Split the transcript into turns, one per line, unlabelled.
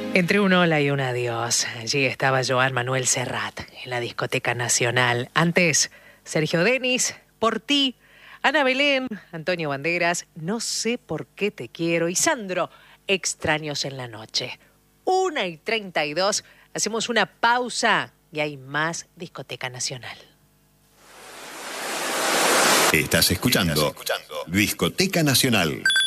Entre un hola y un adiós, allí estaba Joan Manuel Serrat en la Discoteca Nacional. Antes, Sergio Denis, Por ti, Ana Belén, Antonio Banderas, No sé por qué te quiero y Sandro, Extraños en la noche. 1:32, hacemos una pausa y hay más Discoteca Nacional.
Estás escuchando Discoteca Nacional.